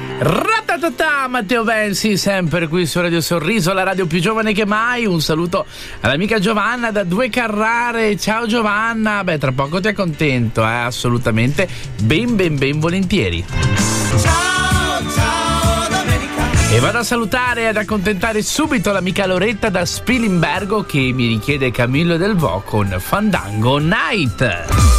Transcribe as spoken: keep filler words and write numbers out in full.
Ratatata, Matteo Bensi, sempre qui su Radio Sorriso, la radio più giovane che mai. Un saluto all'amica Giovanna da Due Carrare. Ciao Giovanna, beh tra poco ti accontento, eh, assolutamente, ben ben ben volentieri. Ciao, ciao domenica. E vado a salutare e ad accontentare subito l'amica Loretta da Spilimbergo che mi richiede Camillo Del Vo con Fandango Night.